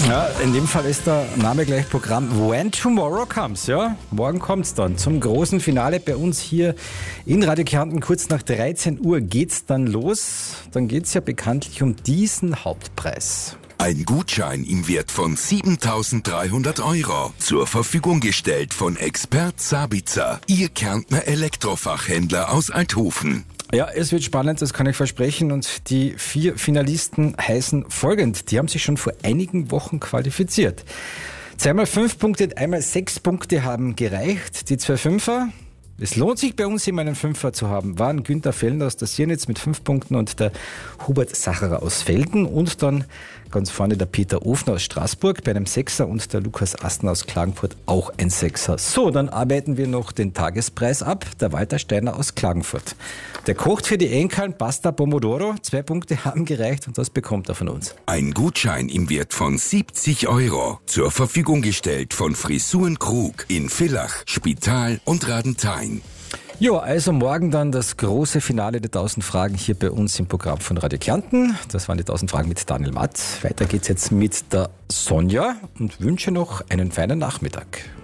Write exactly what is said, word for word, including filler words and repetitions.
Ja, in dem Fall ist der Name gleich Programm. When Tomorrow Comes, ja. Morgen kommt's dann zum großen Finale bei uns hier in Radio Kärnten. Kurz nach dreizehn Uhr geht's dann los. Dann geht's ja bekanntlich um diesen Hauptpreis. Ein Gutschein im Wert von siebentausenddreihundert Euro. Zur Verfügung gestellt von Expert Sabitzer, Ihr Kärntner Elektrofachhändler aus Althofen. Ja, es wird spannend, das kann ich versprechen. Und die vier Finalisten heißen folgend. Die haben sich schon vor einigen Wochen qualifiziert. Zweimal fünf Punkte, einmal sechs Punkte haben gereicht. Die zwei Fünfer. Es lohnt sich bei uns immer einen Fünfer zu haben, waren Günther Fellner aus der Siernitz mit fünf Punkten und der Hubert Sacherer aus Velden und dann ganz vorne der Peter Ofner aus Straßburg bei einem Sechser und der Lukas Astner aus Klagenfurt auch ein Sechser. So, dann arbeiten wir noch den Tagespreis ab. Der Walter Steiner aus Klagenfurt. Der kocht für die Enkeln Pasta Pomodoro. Zwei Punkte haben gereicht und das bekommt er von uns. Ein Gutschein im Wert von siebzig Euro. Zur Verfügung gestellt von Frisuren Krug in Villach, Spital und Radenthein. Ja, also morgen dann das große Finale der tausend Fragen hier bei uns im Programm von Radio Kärnten. Das waren die tausend Fragen mit Daniel Matt. Weiter geht's jetzt mit der Sonja und wünsche noch einen feinen Nachmittag.